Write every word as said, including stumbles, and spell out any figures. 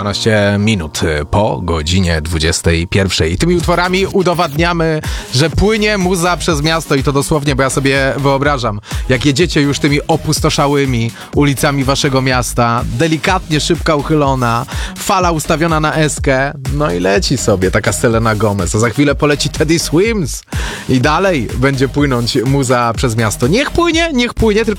dwanaście minut po godzinie dwudziestej pierwszej. I tymi utworami udowadniamy, że płynie muza przez miasto i to dosłownie, bo ja sobie wyobrażam, jak jedziecie już tymi opustoszałymi ulicami waszego miasta, delikatnie szybka uchylona, fala ustawiona na eskę, no i leci sobie taka Selena Gomez, a za chwilę poleci Teddy Swims i dalej będzie płynąć muza przez miasto. Niech płynie, niech płynie, tylko